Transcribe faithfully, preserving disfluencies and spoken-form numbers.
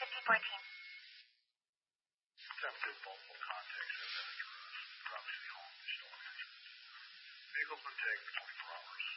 fifty fourteen. Attempted multiple contacts have been addressed. Obviously, home is still an entrance. Vehicles been tagged for twenty-four hours.